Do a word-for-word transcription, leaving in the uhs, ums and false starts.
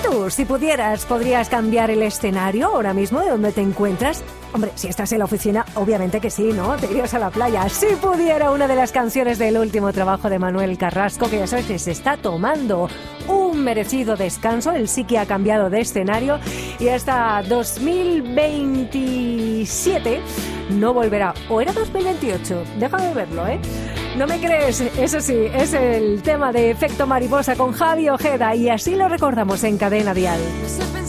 tú, si pudieras, podrías cambiar el escenario ahora mismo de donde te encuentras? Hombre, si estás en la oficina, obviamente que sí, ¿no? Te irías a la playa. Si pudiera, una de las canciones del último trabajo de Manuel Carrasco, que ya sabes que se está tomando un merecido descanso. Él sí que ha cambiado de escenario y hasta dos mil veintisiete no volverá. ¿O era dos mil veintiocho? Déjame verlo, ¿eh? ¿No me crees? Eso sí, es el tema de Efecto Mariposa con Javi Ojeda y así lo recordamos en Cadena Dial.